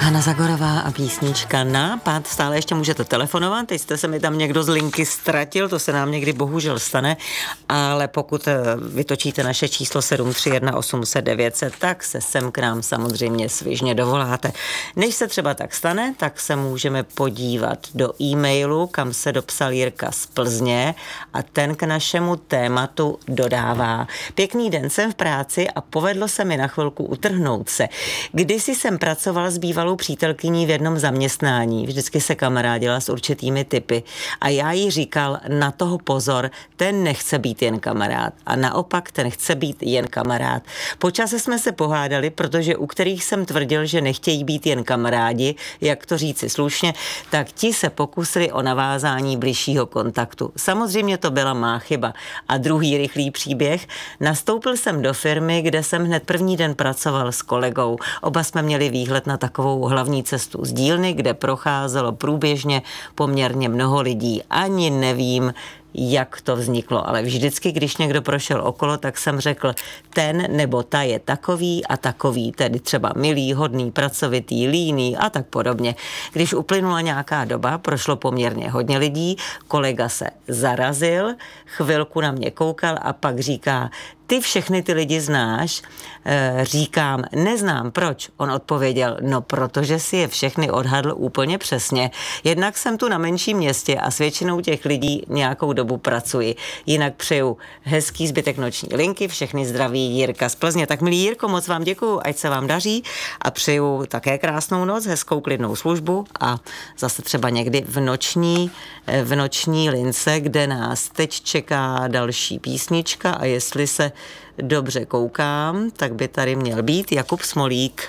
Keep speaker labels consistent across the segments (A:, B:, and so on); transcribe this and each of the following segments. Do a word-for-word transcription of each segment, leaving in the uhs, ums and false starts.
A: Hana Zagorová a písnička Nápad. Stále ještě můžete telefonovat, teď jste se mi tam někdo z linky ztratil, to se nám někdy bohužel stane, ale pokud vytočíte naše číslo sedm tři jedna osm set devět set, tak se sem k nám samozřejmě svižně dovoláte. Než se třeba tak stane, tak se můžeme podívat do e-mailu, kam se dopsal Jirka z Plzně a ten k našemu tématu dodává. Pěkný den, jsem v práci a povedlo se mi na chvilku utrhnout se. Kdysi jsem pracoval s bývalou přítelkyní v jednom zaměstnání, vždycky se kamarádila s určitými typy a já jí říkal, na toho pozor, ten nechce být jen kamarád a naopak ten chce být jen kamarád. Po čase jsme se pohádali, protože u kterých jsem tvrdil, že nechtějí být jen kamarádi, jak to říci slušně, tak ti se pokusili o navázání bližšího kontaktu. Samozřejmě to byla má chyba. A druhý rychlý příběh, nastoupil jsem do firmy, kde jsem hned první den pracoval s kolegou. Oba jsme měli výhled na takovou hlavní cestu z dílny, kde procházelo průběžně poměrně mnoho lidí. Ani nevím, jak to vzniklo, ale vždycky, když někdo prošel okolo, tak jsem řekl, ten nebo ta je takový a takový, tedy třeba milý, hodný, pracovitý, líný a tak podobně. Když uplynula nějaká doba, prošlo poměrně hodně lidí, kolega se zarazil, chvilku na mě koukal a pak říká, ty všechny ty lidi znáš? E, říkám, neznám, proč? On odpověděl, no protože si je všechny odhadl úplně přesně. Jednak jsem tu na menším městě a s většinou těch lidí nějakou dobu pracuji. Jinak přeju hezký zbytek noční linky, všechny zdraví Jirka z Plzně. Tak milý Jirko, moc vám děkuju, ať se vám daří a přeju také krásnou noc, hezkou klidnou službu a zase třeba někdy v noční, v noční lince, kde nás teď čeká další písnička a jestli se dobře koukám, tak by tady měl být Jakub Smolík.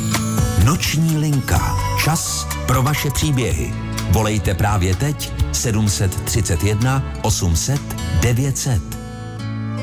B: Noční linka. Čas pro vaše příběhy. Volejte právě teď sedm tři jedna osm set devět set.